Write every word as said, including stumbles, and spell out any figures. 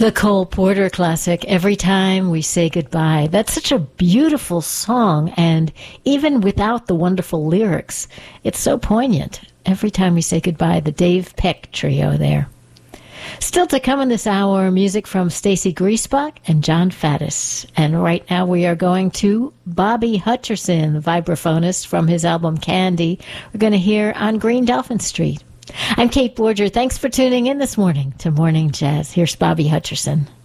The Cole Porter classic, Every Time We Say Goodbye. That's such a beautiful song, and even without the wonderful lyrics, it's so poignant. Every Time We Say Goodbye, the Dave Peck Trio there. Still to come in this hour, music from Stacey Griesbach and John Faddis. And right now we are going to Bobby Hutcherson, the vibraphonist from his album Candy. We're going to hear On Green Dolphin Street. I'm Kate Borger. Thanks for tuning in this morning to Morning Jazz. Here's Bobby Hutcherson.